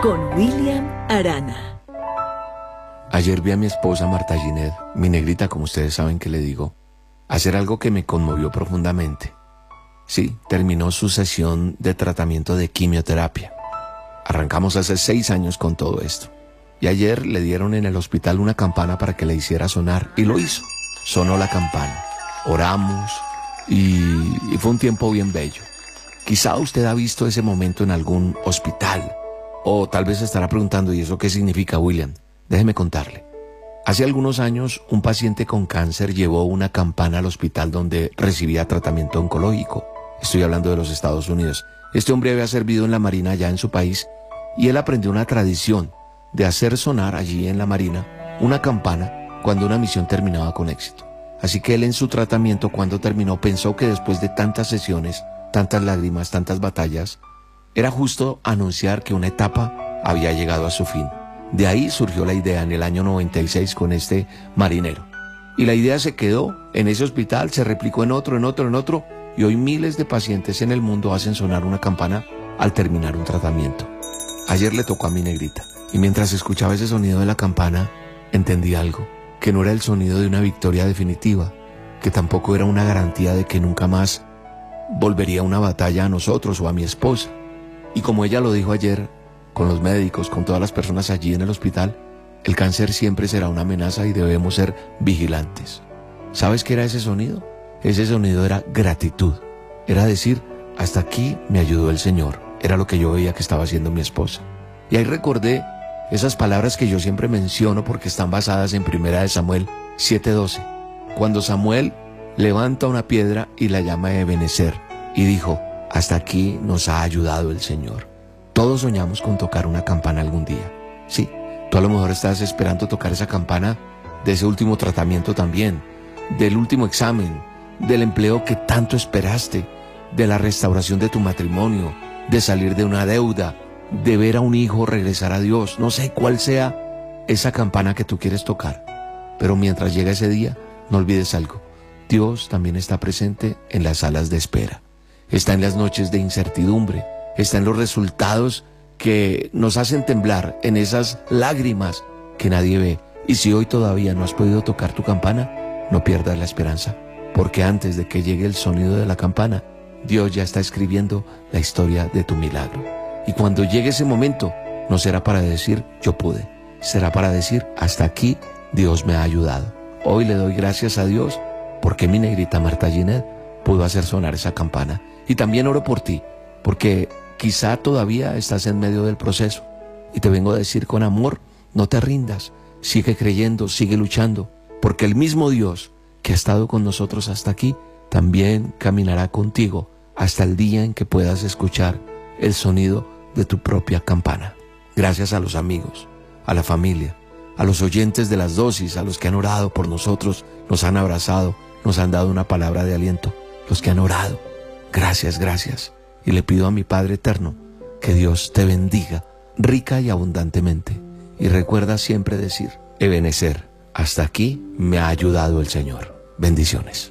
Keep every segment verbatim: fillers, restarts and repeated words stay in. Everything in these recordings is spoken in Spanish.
con William Arana. Ayer vi a mi esposa Marta Ginette, mi negrita, como ustedes saben que le digo, hacer algo que me conmovió profundamente. Sí, terminó su sesión de tratamiento de quimioterapia. Arrancamos hace seis años con todo esto. Y ayer le dieron en el hospital una campana para que le hiciera sonar, y lo hizo. Sonó la campana. Oramos, y, y fue un tiempo bien bello. Quizá usted ha visto ese momento en algún hospital, o tal vez estará preguntando, ¿y eso qué significa, William? Déjeme contarle. Hace algunos años, un paciente con cáncer llevó una campana al hospital donde recibía tratamiento oncológico. Estoy hablando de los Estados Unidos. Este hombre había servido en la Marina allá en su país, y él aprendió una tradición de hacer sonar allí en la Marina una campana cuando una misión terminaba con éxito. Así que él en su tratamiento, cuando terminó, pensó que después de tantas sesiones, tantas lágrimas, tantas batallas, era justo anunciar que una etapa había llegado a su fin. De ahí surgió la idea en el año noventa y seis con este marinero. Y la idea se quedó en ese hospital, se replicó en otro, en otro, en otro, y hoy miles de pacientes en el mundo hacen sonar una campana al terminar un tratamiento. Ayer le tocó a mi negrita, y mientras escuchaba ese sonido de la campana, entendí algo, que no era el sonido de una victoria definitiva, que tampoco era una garantía de que nunca más volvería una batalla a nosotros o a mi esposa. Y como ella lo dijo ayer, con los médicos, con todas las personas allí en el hospital, el cáncer siempre será una amenaza y debemos ser vigilantes. ¿Sabes qué era ese sonido? Ese sonido era gratitud. Era decir, hasta aquí me ayudó el Señor. Era lo que yo veía que estaba haciendo mi esposa. Y ahí recordé esas palabras que yo siempre menciono porque están basadas en Primera de Samuel siete doce. Cuando Samuel levanta una piedra y la llama Ebenezer y dijo, hasta aquí nos ha ayudado el Señor. Todos soñamos con tocar una campana algún día. Sí, tú a lo mejor estás esperando tocar esa campana de ese último tratamiento también, del último examen, del empleo que tanto esperaste, de la restauración de tu matrimonio, de salir de una deuda, de ver a un hijo regresar a Dios. No sé cuál sea esa campana que tú quieres tocar, pero mientras llega ese día, no olvides algo. Dios también está presente en las salas de espera. Está en las noches de incertidumbre. Está en los resultados que nos hacen temblar, en esas lágrimas que nadie ve. Y si hoy todavía no has podido tocar tu campana, no pierdas la esperanza, porque antes de que llegue el sonido de la campana, Dios ya está escribiendo la historia de tu milagro. Y cuando llegue ese momento, no será para decir, yo pude, será para decir, hasta aquí Dios me ha ayudado. Hoy le doy gracias a Dios porque mi negrita Marta Ginette pudo hacer sonar esa campana. Y también oro por ti, porque quizá todavía estás en medio del proceso. Y te vengo a decir con amor, no te rindas, sigue creyendo, sigue luchando, porque el mismo Dios que ha estado con nosotros hasta aquí, también caminará contigo hasta el día en que puedas escuchar el sonido de tu propia campana. Gracias a los amigos, a la familia, a los oyentes de las dosis, a los que han orado por nosotros, nos han abrazado, nos han dado una palabra de aliento, los que han orado. Gracias, gracias. Y le pido a mi Padre Eterno que Dios te bendiga rica y abundantemente. Y recuerda siempre decir, Ebenezer, hasta aquí me ha ayudado el Señor. Bendiciones.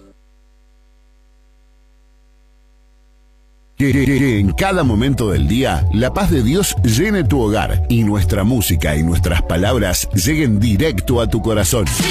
Que en cada momento del día, la paz de Dios llene tu hogar y nuestra música y nuestras palabras lleguen directo a tu corazón.